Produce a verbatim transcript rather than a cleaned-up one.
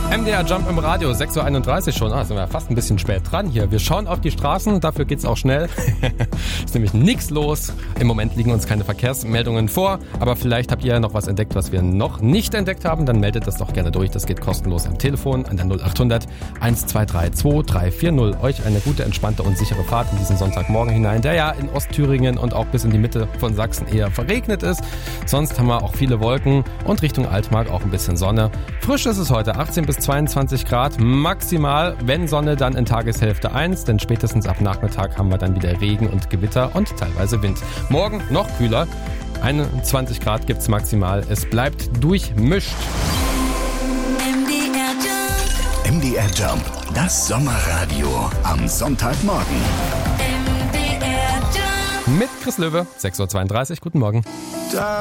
M D R Jump im Radio, sechs Uhr einunddreißig schon. Ah, sind wir fast ein bisschen spät dran hier. Wir schauen auf die Straßen, dafür geht's auch schnell. Ist nämlich nichts los. Im Moment liegen uns keine Verkehrsmeldungen vor, aber vielleicht habt ihr ja noch was entdeckt, was wir noch nicht entdeckt haben. Dann meldet das doch gerne durch. Das geht kostenlos am Telefon an der null acht hundert eins zwei drei zwei drei vier null. Euch eine gute, entspannte und sichere Fahrt in diesen Sonntagmorgen hinein, der ja in Ostthüringen und auch bis in die Mitte von Sachsen eher verregnet ist. Sonst haben wir auch viele Wolken und Richtung Altmark auch ein bisschen Sonne. Frisch ist es heute, achtzehn bis zweiundzwanzig Grad maximal, wenn Sonne, dann in Tageshälfte eins, denn spätestens ab Nachmittag haben wir dann wieder Regen und Gewitter und teilweise Wind. Morgen noch kühler, einundzwanzig Grad gibt's maximal, es bleibt durchmischt. M D R Jump, das Sommerradio am Sonntagmorgen. Mit Chris Löwe, sechs Uhr zweiunddreißig, guten Morgen.